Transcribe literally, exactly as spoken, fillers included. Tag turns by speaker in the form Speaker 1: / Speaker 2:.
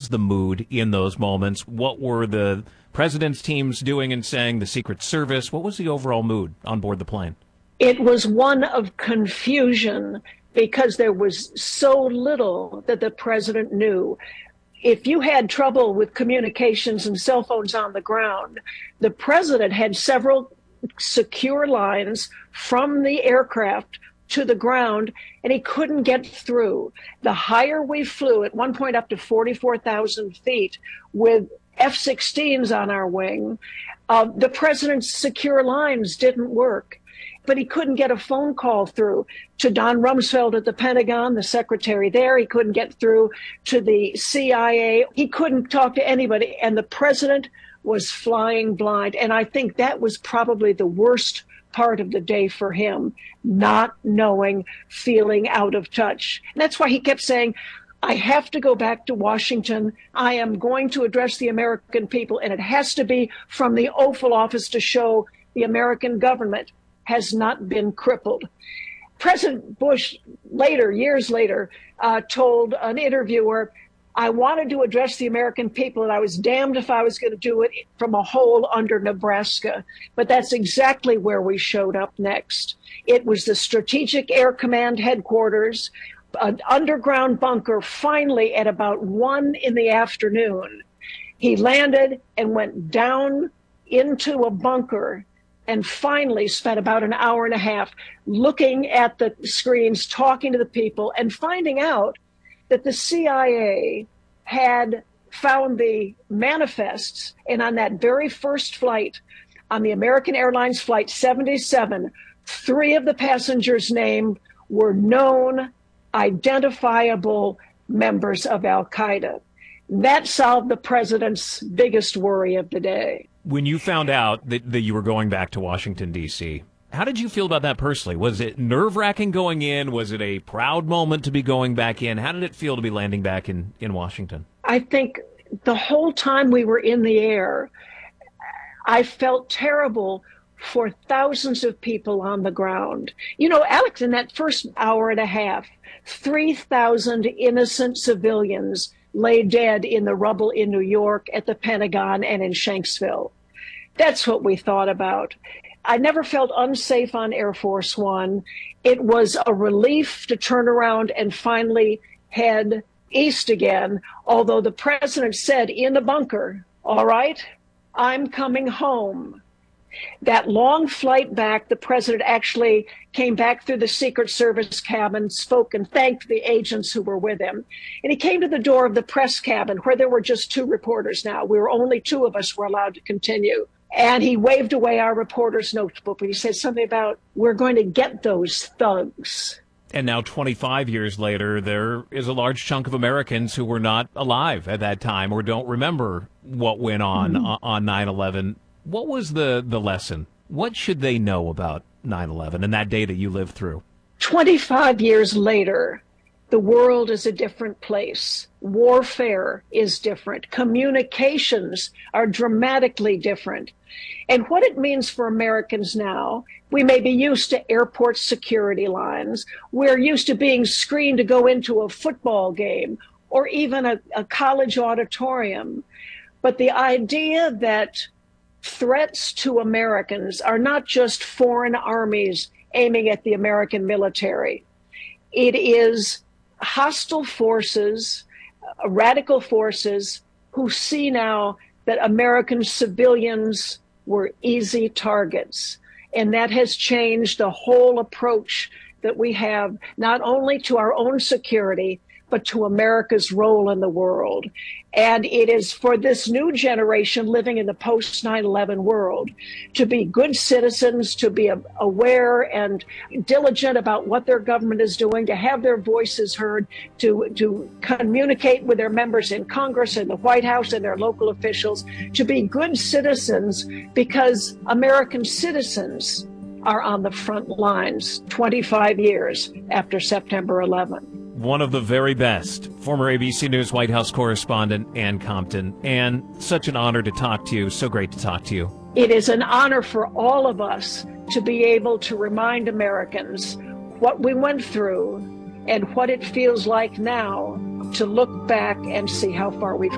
Speaker 1: was the mood in those moments? What were the president's teams doing and saying, the Secret Service? What was the overall mood on board the plane?
Speaker 2: It was one of confusion because there was so little that the president knew. If you had trouble with communications and cell phones on the ground, the president had several secure lines from the aircraft to the ground, and he couldn't get through. The higher we flew, at one point up to forty-four thousand feet, with F sixteens on our wing, uh, the president's secure lines didn't work. But he couldn't get a phone call through to Don Rumsfeld at the Pentagon, the secretary there. He couldn't get through to the C I A. He couldn't talk to anybody. And the president was flying blind. And I think that was probably the worst part of the day for him, not knowing, feeling out of touch. And that's why he kept saying, I have to go back to Washington. I am going to address the American people, and it has to be from the Oval Office to show the American government has not been crippled. President Bush later, years later, uh, told an interviewer, I wanted to address the American people, and I was damned if I was going to do it from a hole under Nebraska. But that's exactly where we showed up next. It was the Strategic Air Command headquarters, an underground bunker, finally at about one in the afternoon. He landed and went down into a bunker and finally spent about an hour and a half looking at the screens, talking to the people, and finding out that the C I A had found the manifests. And on that very first flight, on the American Airlines Flight seventy-seven, three of the passengers named were known, identifiable members of Al-Qaeda. That solved the president's biggest worry of the day.
Speaker 1: When you found out that, that you were going back to Washington, D C, how did you feel about that personally? Was it nerve-wracking going in? Was it a proud moment to be going back in? How did it feel to be landing back in, in Washington?
Speaker 2: I think the whole time we were in the air, I felt terrible for thousands of people on the ground. You know, Alex, in that first hour and a half, three thousand innocent civilians lay dead in the rubble in New York, at the Pentagon, and in Shanksville. That's what we thought about. I never felt unsafe on Air Force One. It was a relief to turn around and finally head east again, although the president said in the bunker, all right, I'm coming home. That long flight back, the president actually came back through the Secret Service cabin, spoke and thanked the agents who were with him. And he came to the door of the press cabin where there were just two reporters now. We were only two of us were allowed to continue. And he waved away our reporter's notebook, and he said something about, we're going to get those thugs.
Speaker 1: And now twenty-five years later, there is a large chunk of Americans who were not alive at that time or don't remember what went on mm-hmm. on nine eleven. What was the, the lesson? What should they know about nine eleven and that day that you lived through?
Speaker 2: twenty-five years later, the world is a different place. Warfare is different. Communications are dramatically different. And what it means for Americans now, we may be used to airport security lines. We're used to being screened to go into a football game or even a, a college auditorium. But the idea that threats to Americans are not just foreign armies aiming at the American military. It is hostile forces, uh, radical forces who see now that American civilians were easy targets. And that has changed the whole approach that we have, not only to our own security, but to America's role in the world. And it is for this new generation living in the post nine eleven world to be good citizens, to be aware and diligent about what their government is doing, to have their voices heard, to, to communicate with their members in Congress and the White House and their local officials, to be good citizens because American citizens are on the front lines twenty-five years after September eleventh.
Speaker 1: One of the very best, former A B C News White House correspondent Ann Compton. Ann, such an honor to talk to you. So great to talk to you.
Speaker 2: It is an honor for all of us to be able to remind Americans what we went through and what it feels like now to look back and see how far we've